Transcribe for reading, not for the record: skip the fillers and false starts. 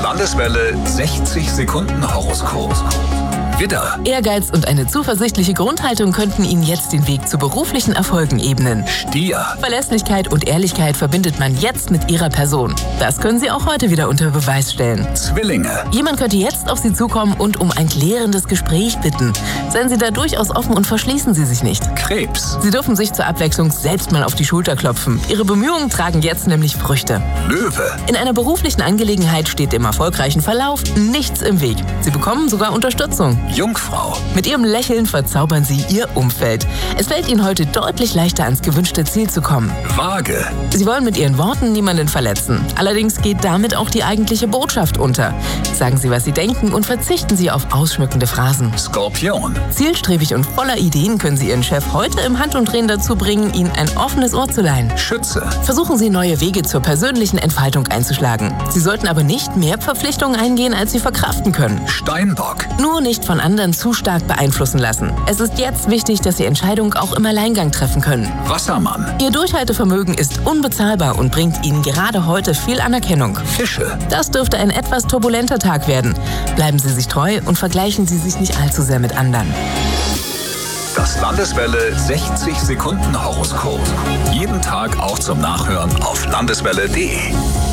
Landeswelle 60 Sekunden Horoskop. Widder, Ehrgeiz und eine zuversichtliche Grundhaltung könnten Ihnen jetzt den Weg zu beruflichen Erfolgen ebnen. Stier, Verlässlichkeit und Ehrlichkeit verbindet man jetzt mit Ihrer Person. Das können Sie auch heute wieder unter Beweis stellen. Zwillinge, Jemand könnte jetzt auf Sie zukommen und um ein klärendes Gespräch bitten. Seien Sie da durchaus offen und verschließen Sie sich nicht. Krebs, Sie dürfen sich zur Abwechslung selbst mal auf die Schulter klopfen. Ihre Bemühungen tragen jetzt nämlich Früchte. Löwe, In einer beruflichen Angelegenheit steht dem erfolgreichen Verlauf nichts im Weg. Sie bekommen sogar Unterstützung. Jungfrau, Mit Ihrem Lächeln verzaubern Sie Ihr Umfeld. Es fällt Ihnen heute deutlich leichter, ans gewünschte Ziel zu kommen. Waage, Sie wollen mit Ihren Worten niemanden verletzen. Allerdings geht damit auch die eigentliche Botschaft unter. Sagen Sie, was Sie denken und verzichten Sie auf ausschmückende Phrasen. Skorpion, Zielstrebig und voller Ideen können Sie Ihren Chef heute im Handumdrehen dazu bringen, Ihnen ein offenes Ohr zu leihen. Schütze, Versuchen Sie, neue Wege zur persönlichen Entfaltung einzuschlagen. Sie sollten aber nicht mehr Verpflichtungen eingehen, als Sie verkraften können. Steinbock, Nur nicht von anderen zu stark beeinflussen lassen. Es ist jetzt wichtig, dass Sie Entscheidungen auch im Alleingang treffen können. Wassermann, Ihr Durchhaltevermögen ist unbezahlbar und bringt Ihnen gerade heute viel Anerkennung. Fische, Das dürfte ein etwas turbulenter Tag werden. Bleiben Sie sich treu und vergleichen Sie sich nicht allzu sehr mit anderen. das Landeswelle 60 Sekunden Horoskop. Jeden Tag auch zum Nachhören auf landeswelle.de.